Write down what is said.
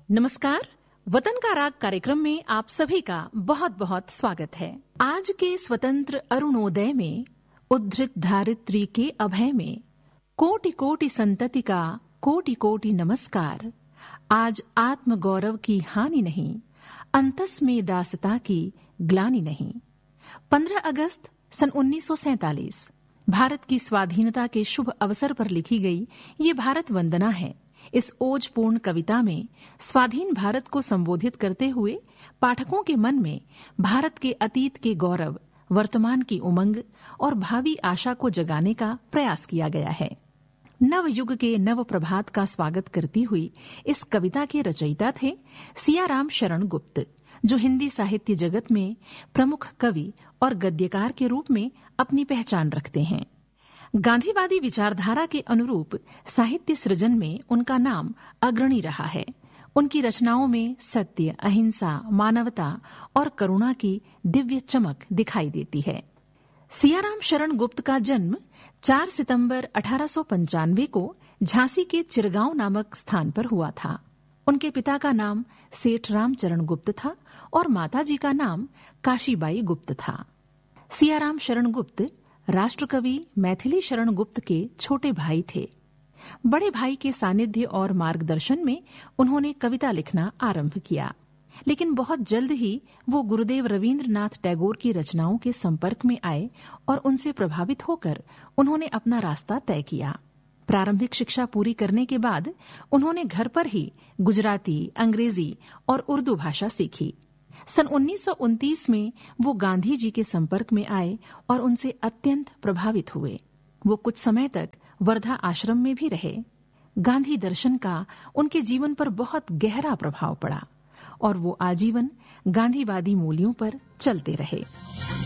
नमस्कार। वतन का राग कार्यक्रम में आप सभी का बहुत बहुत स्वागत है। आज के स्वतंत्र अरुणोदय में उद्धृत धारित्री के अभय में कोटि कोटि संतति का कोटि कोटि नमस्कार। आज आत्म गौरव की हानि नहीं, अंतस में दासता की ग्लानि नहीं। 15 अगस्त सन 1947 भारत की स्वाधीनता के शुभ अवसर पर लिखी गई ये भारत वंदना है। इस ओजपूर्ण कविता में स्वाधीन भारत को संबोधित करते हुए पाठकों के मन में भारत के अतीत के गौरव, वर्तमान की उमंग और भावी आशा को जगाने का प्रयास किया गया है। नव युग के नव प्रभात का स्वागत करती हुई इस कविता के रचयिता थे सियाराम शरण गुप्त, जो हिंदी साहित्य जगत में प्रमुख कवि और गद्यकार के रूप में अपनी पहचान रखते हैं। गांधीवादी विचारधारा के अनुरूप साहित्य सृजन में उनका नाम अग्रणी रहा है। उनकी रचनाओं में सत्य, अहिंसा, मानवता और करुणा की दिव्य चमक दिखाई देती है। सियाराम शरण गुप्त का जन्म 4 सितंबर 1895 को झांसी के चिरगांव नामक स्थान पर हुआ था। उनके पिता का नाम सेठ रामचरण गुप्त था और माताजी का नाम काशीबाई गुप्त था। सियाराम शरण गुप्त राष्ट्रकवि मैथिली शरण गुप्त के छोटे भाई थे। बड़े भाई के सानिध्य और मार्गदर्शन में उन्होंने कविता लिखना आरंभ किया, लेकिन बहुत जल्द ही वो गुरुदेव रवींद्रनाथ टैगोर की रचनाओं के संपर्क में आए और उनसे प्रभावित होकर उन्होंने अपना रास्ता तय किया। प्रारंभिक शिक्षा पूरी करने के बाद उन्होंने घर पर ही गुजराती, अंग्रेजी और उर्दू भाषा सीखी। सन 1929 में वो गांधी जी के संपर्क में आए और उनसे अत्यंत प्रभावित हुए। वो कुछ समय तक वर्धा आश्रम में भी रहे। गांधी दर्शन का उनके जीवन पर बहुत गहरा प्रभाव पड़ा और वो आजीवन गांधीवादी मूल्यों पर चलते रहे।